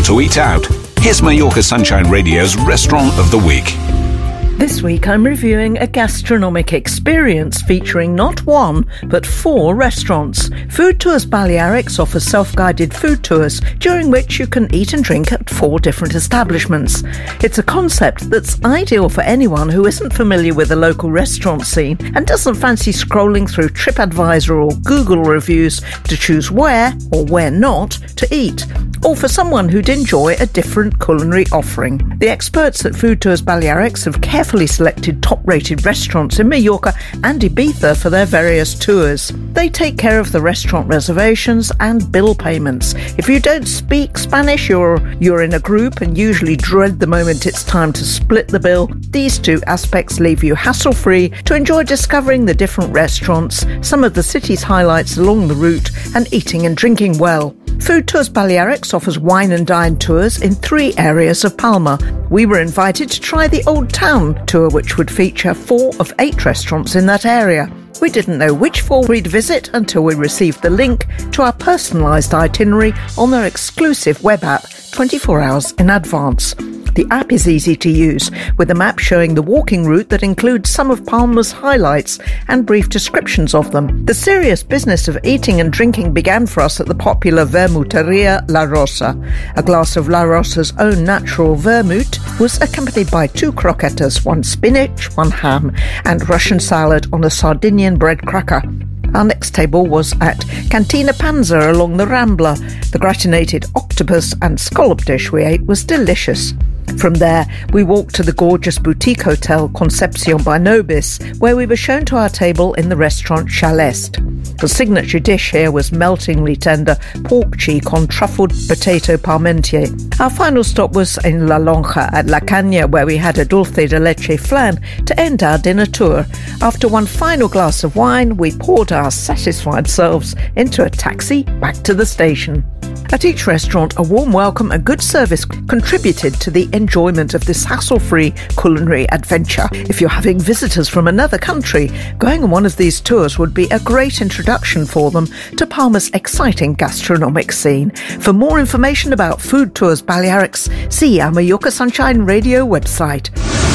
to eat out? Here's Mallorca Sunshine Radio's Restaurant of the Week. This week I'm reviewing a gastronomic experience featuring not one, but 4 restaurants. Food Tours Balearics offers self-guided food tours during which you can eat and drink at 4 different establishments. It's a concept that's ideal for anyone who isn't familiar with the local restaurant scene and doesn't fancy scrolling through TripAdvisor or Google reviews to choose where or where not to eat, or for someone who'd enjoy a different culinary offering. The experts at Food Tours Balearics have carefully selected top-rated restaurants in Mallorca and Ibiza for their various tours. They take care of the restaurant reservations and bill payments. If you don't speak Spanish or you're in a group and usually dread the moment it's time to split the bill, these 2 aspects leave you hassle-free to enjoy discovering the different restaurants, some of the city's highlights along the route, and eating and drinking well. Food Tours Balearics offers wine and dine tours in 3 areas of Palma. We were invited to try the Old Town tour, which would feature 4 of 8 restaurants in that area. We didn't know which 4 we'd visit until we received the link to our personalised itinerary on their exclusive web app 24 hours in advance. The app is easy to use, with a map showing the walking route that includes some of Palma's highlights and brief descriptions of them. The serious business of eating and drinking began for us at the popular Vermuteria La Rosa. A glass of La Rosa's own natural vermouth was accompanied by 2 croquetas, 1 spinach, 1 ham, and Russian salad on a Sardinian bread cracker. Our next table was at Cantina Panza along the Rambla. The gratinated octopus and scallop dish we ate was delicious. From there, we walked to the gorgeous boutique hotel Concepcion by Nobis, where we were shown to our table in the restaurant Chalest. The signature dish here was meltingly tender pork cheek on truffled potato parmentier. Our final stop was in La Lonja at La Caña, where we had a dulce de leche flan to end our dinner tour. After one final glass of wine, we poured our satisfied selves into a taxi back to the station. At each restaurant, a warm welcome and good service contributed to the enjoyment of this hassle-free culinary adventure. If you're having visitors from another country, going on one of these tours would be a great introduction for them to Palma's exciting gastronomic scene. For more information about Food Tours Balearics, see our Mallorca Sunshine Radio website.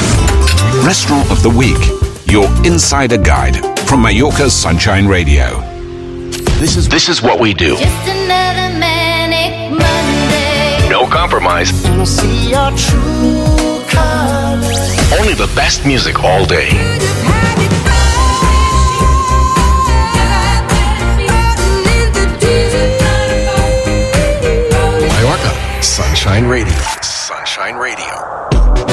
Restaurant of the Week, your insider guide from Mallorca Sunshine Radio. This is what we do. Just another manic Monday. No compromise. And I'll see your true colors. Only the best music all day. Mallorca Sunshine Radio. Sunshine Radio.